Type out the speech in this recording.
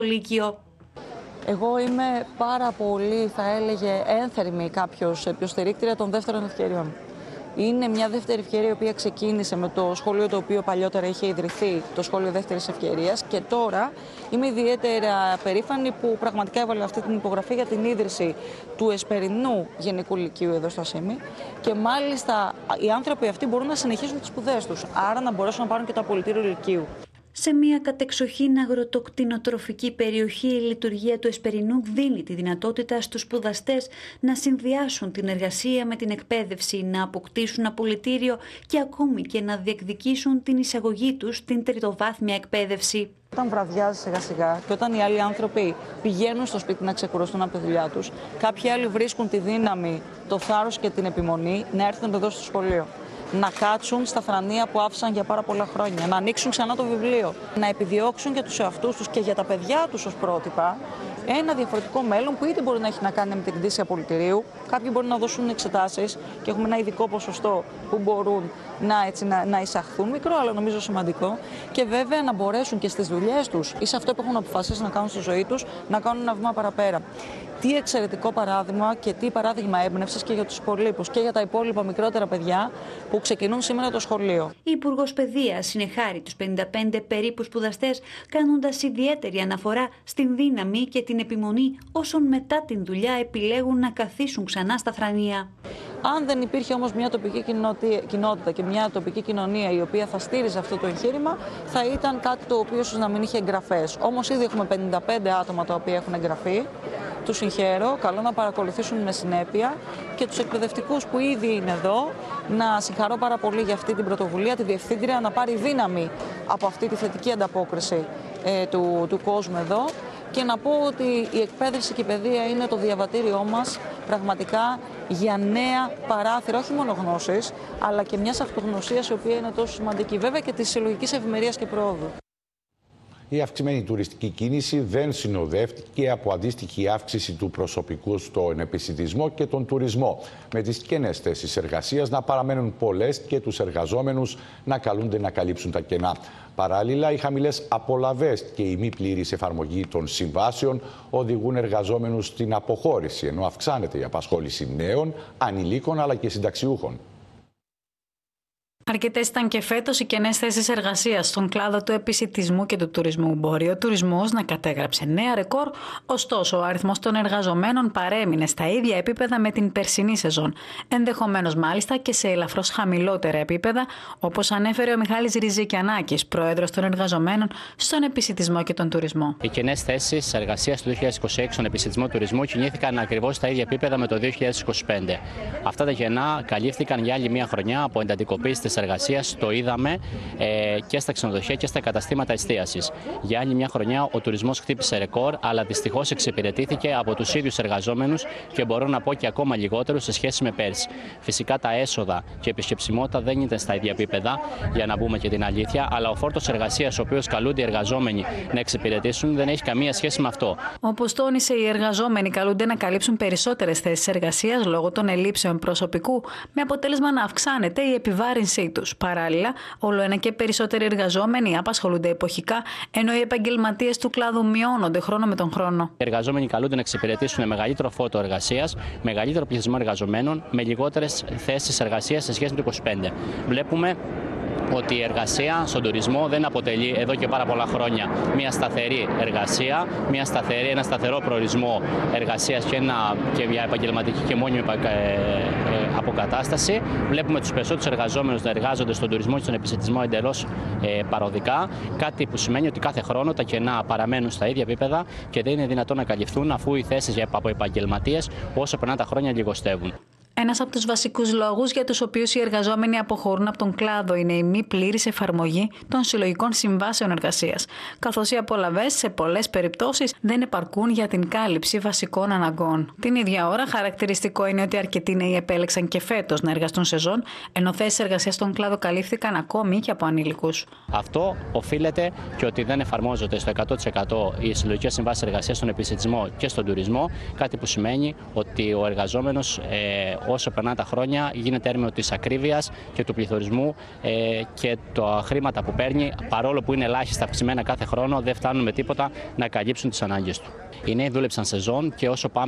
Λύκειο. Εγώ είμαι πάρα πολύ, θα έλεγε, ένθερμη κάποιος υποστηρίκτρια των δεύτερων ευκαιριών. Είναι μια δεύτερη ευκαιρία η οποία ξεκίνησε με το σχολείο το οποίο παλιότερα είχε ιδρυθεί, το σχολείο δεύτερης ευκαιρίας, και τώρα είμαι ιδιαίτερα περήφανη που πραγματικά έβαλε αυτή την υπογραφή για την ίδρυση του Εσπερινού Γενικού Λυκείου εδώ στο Ασίμι, και μάλιστα οι άνθρωποι αυτοί μπορούν να συνεχίσουν τις σπουδές τους, άρα να μπορέσουν να πάρουν και το απολυτήριο Λυκείου. Σε μια κατεξοχήν αγροτοκτηνοτροφική περιοχή, η λειτουργία του Εσπερινού δίνει τη δυνατότητα στους σπουδαστές να συνδυάσουν την εργασία με την εκπαίδευση, να αποκτήσουν απολυτήριο και ακόμη και να διεκδικήσουν την εισαγωγή τους στην τριτοβάθμια εκπαίδευση. Όταν βραδιάζει σιγά σιγά και όταν οι άλλοι άνθρωποι πηγαίνουν στο σπίτι να ξεκουραστούν από τη δουλειά τους, κάποιοι άλλοι βρίσκουν τη δύναμη, το θάρρος και την επιμονή να έρθουν εδώ στο σχολείο. Να κάτσουν στα θρανία που άφησαν για πάρα πολλά χρόνια, να ανοίξουν ξανά το βιβλίο, να επιδιώξουν για τους εαυτούς τους και για τα παιδιά τους ως πρότυπα ένα διαφορετικό μέλλον που είτε μπορεί να έχει να κάνει με την κτήση απολυτηρίου, κάποιοι μπορεί να δώσουν εξετάσεις και έχουμε ένα ειδικό ποσοστό που μπορούν να εισαχθούν, μικρό αλλά νομίζω σημαντικό, και βέβαια να μπορέσουν και στις δουλειές τους ή σε αυτό που έχουν αποφασίσει να κάνουν στη ζωή τους να κάνουν ένα βήμα παραπέρα. Τι εξαιρετικό παράδειγμα και τι παράδειγμα έμπνευσης και για τους υπολείπους και για τα υπόλοιπα μικρότερα παιδιά που ξεκινούν σήμερα το σχολείο. Η Υπουργός Παιδείας συνεχάρει τους 55 περίπου σπουδαστές, κάνοντας ιδιαίτερη αναφορά στην δύναμη και την επιμονή όσων μετά την δουλειά επιλέγουν να καθίσουν ξανά στα θρανία. Αν δεν υπήρχε όμως μια τοπική κοινότητα και μια τοπική κοινωνία η οποία θα στήριζε αυτό το εγχείρημα, θα ήταν κάτι το οποίο ίσως να μην είχε εγγραφές. Όμως ήδη έχουμε 55 άτομα τα οποία έχουν εγγραφεί. Τους συγχαίρω, καλό να παρακολουθήσουν με συνέπεια, και τους εκπαιδευτικούς που ήδη είναι εδώ, να συγχαρώ πάρα πολύ για αυτή την πρωτοβουλία, τη Διευθύντρια, να πάρει δύναμη από αυτή τη θετική ανταπόκριση του κόσμου εδώ, και να πω ότι η εκπαίδευση και η παιδεία είναι το διαβατήριό μας πραγματικά για νέα παράθυρα, όχι μόνο γνώσης, αλλά και μιας αυτογνωσίας η οποία είναι τόσο σημαντική, βέβαια, και της συλλογικής ευημερίας και προόδου. Η αυξημένη τουριστική κίνηση δεν συνοδεύτηκε από αντίστοιχη αύξηση του προσωπικού στον επισιτισμό και τον τουρισμό, με τις κενές θέσεις εργασίας να παραμένουν πολλές και τους εργαζόμενους να καλούνται να καλύψουν τα κενά. Παράλληλα, οι χαμηλές απολαβές και η μη πλήρης εφαρμογή των συμβάσεων οδηγούν εργαζόμενους στην αποχώρηση, ενώ αυξάνεται η απασχόληση νέων, ανηλίκων αλλά και συνταξιούχων. Αρκετές ήταν και φέτος οι κενές θέσεις εργασίας στον κλάδο του επισιτισμού και του τουρισμού. Μπορεί ο τουρισμός να κατέγραψε νέα ρεκόρ, ωστόσο ο αριθμός των εργαζομένων παρέμεινε στα ίδια επίπεδα με την περσινή σεζόν. Ενδεχομένως μάλιστα και σε ελαφρώς χαμηλότερα επίπεδα, όπως ανέφερε ο Μιχάλης Ριζικιανάκης, πρόεδρος των εργαζομένων στον επισιτισμό και τον τουρισμό. Οι κενές θέσεις εργασίας του 2026 στον επισιτισμό τουρισμού κινήθηκαν ακριβώς στα ίδια επίπεδα με το 2025. Αυτά τα κενά καλύφθηκαν για άλλη μια χρονιά από εντατικοποίηση της εργασίας, το είδαμε και στα ξενοδοχεία και στα καταστήματα εστίασης. Για άλλη μια χρονιά ο τουρισμός χτύπησε ρεκόρ, αλλά δυστυχώς εξυπηρετήθηκε από τους ίδιους εργαζόμενους και μπορώ να πω και ακόμα λιγότερους σε σχέση με πέρσι. Φυσικά τα έσοδα και η επισκεψιμότητα δεν ήταν στα ίδια επίπεδα, για να πούμε και την αλήθεια, αλλά ο φόρτος εργασίας ο οποίος καλούνται οι εργαζόμενοι να εξυπηρετήσουν δεν έχει καμία σχέση με αυτό. Όπως τόνισε, οι εργαζόμενοι καλούνται να καλύψουν περισσότερες θέσεις εργασίας λόγω των ελλείψεων προσωπικού, με αποτέλεσμα να αυξάνεται η επιβάρυνσή τους. Παράλληλα, όλο ένα και περισσότεροι εργαζόμενοι απασχολούνται εποχικά, ενώ οι επαγγελματίες του κλάδου μειώνονται χρόνο με τον χρόνο. Οι εργαζόμενοι καλούνται να εξυπηρετήσουν μεγαλύτερο φόρτο εργασίας, μεγαλύτερο πληθυσμό εργαζομένων, με λιγότερες θέσεις εργασίας σε σχέση με το 2025. Βλέπουμε ότι η εργασία στον τουρισμό δεν αποτελεί εδώ και πάρα πολλά χρόνια μια σταθερή εργασία, ένα σταθερό προορισμό εργασίας και μια επαγγελματική και μόνιμη αποκατάσταση. Βλέπουμε τους περισσότερους εργαζόμενους να εργάζονται στον τουρισμό και στον επισιτισμό εντελώς παροδικά, κάτι που σημαίνει ότι κάθε χρόνο τα κενά παραμένουν στα ίδια επίπεδα και δεν είναι δυνατόν να καλυφθούν, αφού οι θέσεις από επαγγελματίες όσο περνάνε τα χρόνια λιγοστεύουν. Ένας από τους βασικούς λόγους για τους οποίους οι εργαζόμενοι αποχωρούν από τον κλάδο είναι η μη πλήρης εφαρμογή των συλλογικών συμβάσεων εργασίας, καθώς οι απολαβές σε πολλές περιπτώσεις δεν επαρκούν για την κάλυψη βασικών αναγκών. Την ίδια ώρα, χαρακτηριστικό είναι ότι αρκετοί νέοι επέλεξαν και φέτος να εργαστούν σεζόν, ενώ θέσεις εργασίας στον κλάδο καλύφθηκαν ακόμη και από ανήλικους. Αυτό οφείλεται και ότι δεν εφαρμόζονται στο 100% οι συλλογικές συμβάσεις εργασίας στον επισιτισμό και στον τουρισμό, κάτι που σημαίνει ότι ο εργαζόμενος όσο περνάνε τα χρόνια γίνεται έρμεο της ακρίβειας και του πληθωρισμού και τα χρήματα που παίρνει, παρόλο που είναι ελάχιστα αυξημένα κάθε χρόνο, δεν φτάνουν με τίποτα να καλύψουν τις ανάγκες του. Οι νέοι δούλεψαν σεζόν και όσο πάμε